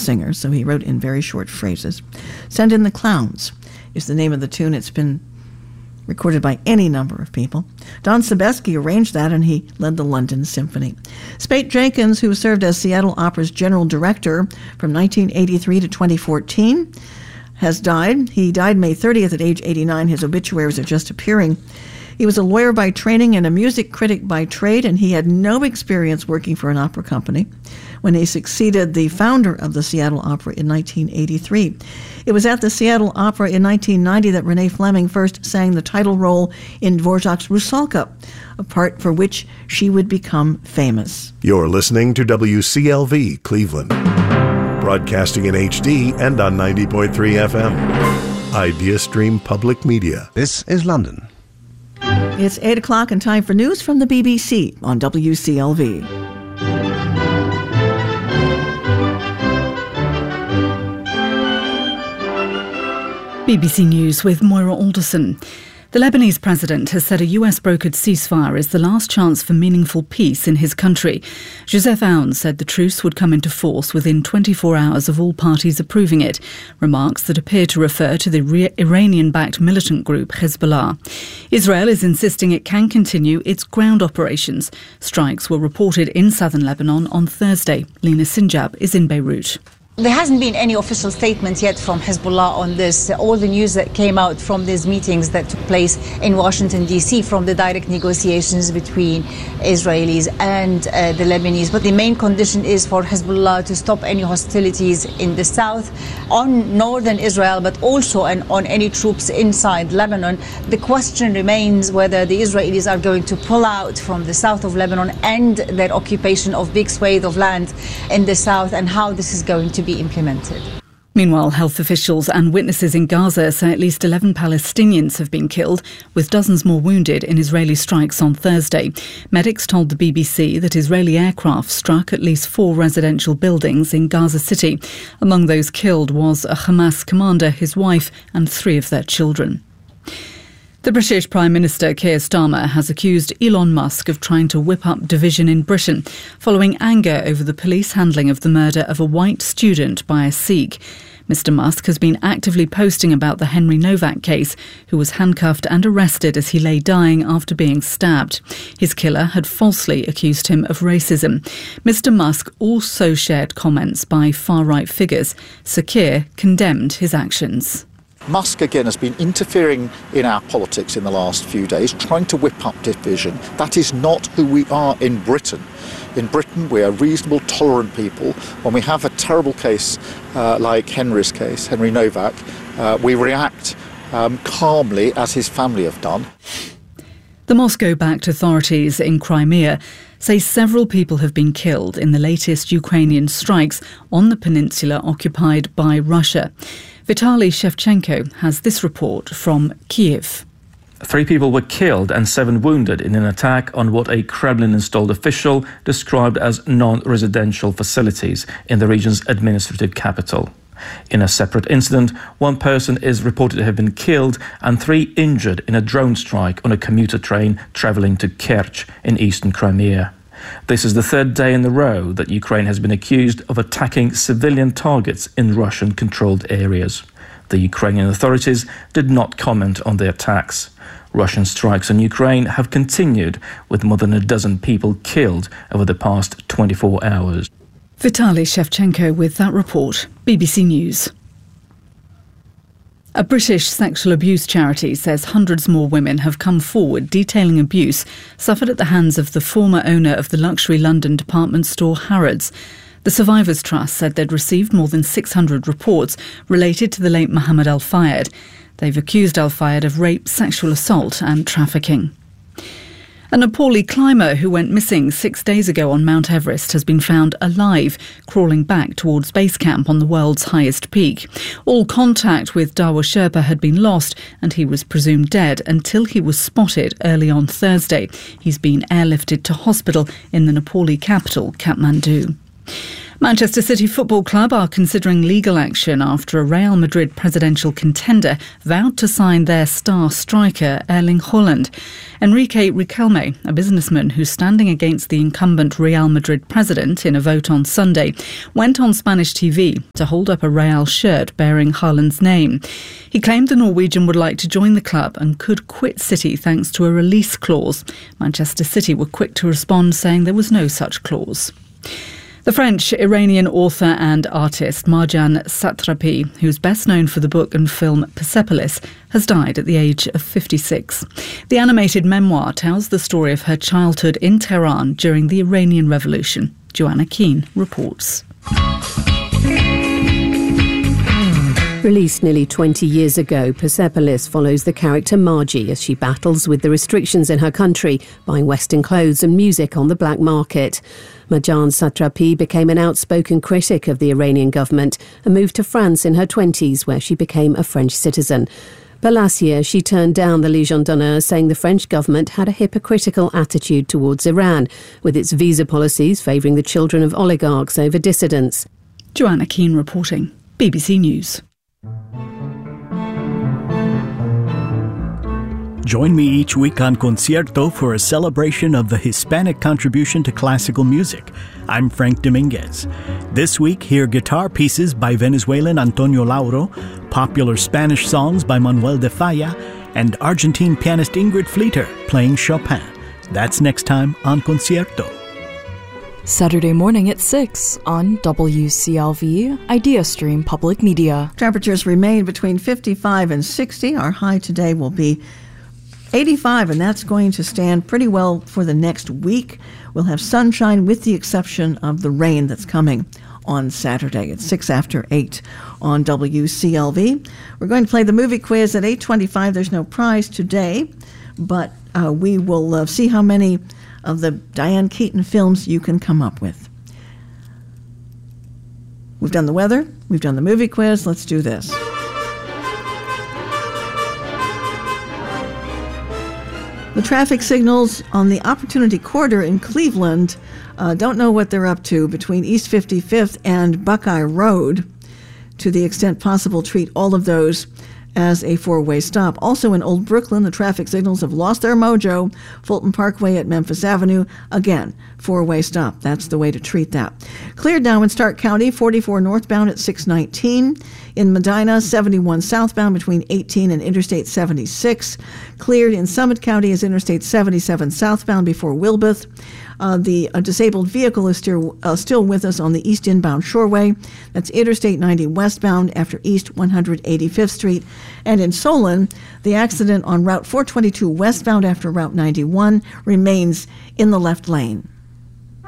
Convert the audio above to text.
singer, so he wrote in very short phrases. Send in the Clowns is the name of the tune. It's been recorded by any number of people. Don Sebesky arranged that, and he led the London Symphony. Spate Jenkins, who served as Seattle Opera's general director from 1983 to 2014, has died. He died May 30th at age 89. His obituaries are just appearing. He was a lawyer by training and a music critic by trade, and he had no experience working for an opera company when he succeeded the founder of the Seattle Opera in 1983. It was at the Seattle Opera in 1990 that Renee Fleming first sang the title role in Dvorak's Rusalka, a part for which she would become famous. You're listening to WCLV Cleveland, broadcasting in HD and on 90.3 FM. Idea Stream Public Media. This is London. It's 8 o'clock and time for news from the BBC on WCLV. BBC News with Moira Alderson. The Lebanese president has said a US-brokered ceasefire is the last chance for meaningful peace in his country. Joseph Aoun said the truce would come into force within 24 hours of all parties approving it, remarks that appear to refer to the Iranian-backed militant group Hezbollah. Israel is insisting it can continue its ground operations. Strikes were reported in southern Lebanon on Thursday. Lena Sinjab is in Beirut. There hasn't been any official statements yet from Hezbollah on this. All the news that came out from these meetings that took place in Washington, D.C., from the direct negotiations between Israelis and the Lebanese. But the main condition is for Hezbollah to stop any hostilities in the south, on northern Israel, but also on any troops inside Lebanon. The question remains whether the Israelis are going to pull out from the south of Lebanon and their occupation of big swathes of land in the south, and how this is going to be implemented. Meanwhile, health officials and witnesses in Gaza say at least 11 Palestinians have been killed, with dozens more wounded in Israeli strikes on Thursday. Medics told the BBC that Israeli aircraft struck at least 4 residential buildings in Gaza City. Among those killed was a Hamas commander, his wife, and 3 of their children. The British Prime Minister Keir Starmer has accused Elon Musk of trying to whip up division in Britain, following anger over the police handling of the murder of a white student by a Sikh. Mr Musk has been actively posting about the Henry Novak case, who was handcuffed and arrested as he lay dying after being stabbed. His killer had falsely accused him of racism. Mr Musk also shared comments by far-right figures. Sir Keir condemned his actions. Musk, again, has been interfering in our politics in the last few days, trying to whip up division. That is not who we are in Britain. In Britain, we are reasonable, tolerant people. When we have a terrible case like Henry's case, Henry Novak, we react calmly, as his family have done. The Moscow-backed authorities in Crimea say several people have been killed in the latest Ukrainian strikes on the peninsula occupied by Russia. Vitaly Shevchenko has this report from Kiev. 3 people were killed and 7 wounded in an attack on what a Kremlin-installed official described as non-residential facilities in the region's administrative capital. In a separate incident, 1 person is reported to have been killed and 3 injured in a drone strike on a commuter train travelling to Kerch in eastern Crimea. This is the 3rd day in a row that Ukraine has been accused of attacking civilian targets in Russian-controlled areas. The Ukrainian authorities did not comment on the attacks. Russian strikes on Ukraine have continued, with more than a dozen people killed over the past 24 hours. Vitaly Shevchenko with that report. BBC News. A British sexual abuse charity says hundreds more women have come forward detailing abuse suffered at the hands of the former owner of the luxury London department store Harrods. The Survivors Trust said they'd received more than 600 reports related to the late Mohammed Al Fayed. They've accused Al Fayed of rape, sexual assault and trafficking. A Nepali climber who went missing 6 days ago on Mount Everest has been found alive, crawling back towards base camp on the world's highest peak. All contact with Dawa Sherpa had been lost and he was presumed dead until he was spotted early on Thursday. He's been airlifted to hospital in the Nepali capital, Kathmandu. Manchester City Football Club are considering legal action after a Real Madrid presidential contender vowed to sign their star striker Erling Haaland. Enrique Riquelme, a businessman who's standing against the incumbent Real Madrid president in a vote on Sunday, went on Spanish TV to hold up a Real shirt bearing Haaland's name. He claimed the Norwegian would like to join the club and could quit City thanks to a release clause. Manchester City were quick to respond, saying there was no such clause. The French-Iranian author and artist Marjane Satrapi, who's best known for the book and film Persepolis, has died at the age of 56. The animated memoir tells the story of her childhood in Tehran during the Iranian Revolution. Joanna Keane reports. Released nearly 20 years ago, Persepolis follows the character Margie as she battles with the restrictions in her country, buying Western clothes and music on the black market. Marjane Satrapi became an outspoken critic of the Iranian government and moved to France in her 20s, where she became a French citizen. But last year, she turned down the Légion d'honneur, saying the French government had a hypocritical attitude towards Iran, with its visa policies favouring the children of oligarchs over dissidents. Joanna Keane reporting, BBC News. Join me each week on Concierto for a celebration of the Hispanic contribution to classical music. I'm Frank Dominguez. This week, hear guitar pieces by Venezuelan Antonio Lauro, popular Spanish songs by Manuel de Falla, and Argentine pianist Ingrid Fleeter playing Chopin. That's next time on Concierto. Saturday morning at 6 on WCLV, IdeaStream Public Media. Temperatures remain between 55 and 60. Our high today will be 85, and that's going to stand pretty well for the next week. We'll have sunshine with the exception of the rain that's coming on Saturday at 6 after 8 on WCLV. We're going to play the movie quiz at 8:25. There's no prize today, but we will see how many of the Diane Keaton films you can come up with. We've done the weather. We've done the movie quiz. Let's do this. The traffic signals on the Opportunity Corridor in Cleveland, don't know what they're up to between East 55th and Buckeye Road. To the extent possible, treat all of those as a four-way stop. Also in Old Brooklyn, the traffic signals have lost their mojo. Fulton Parkway at Memphis Avenue, again, four-way stop. That's the way to treat that. Cleared now in Stark County, 44 northbound at 619. In Medina, 71 southbound between 18 and Interstate 76. Cleared in Summit County is Interstate 77 southbound before Wilbeth. The disabled vehicle is still with us on the east inbound Shoreway. That's Interstate 90 westbound after East 185th Street. And in Solon, the accident on Route 422 westbound after Route 91 remains in the left lane.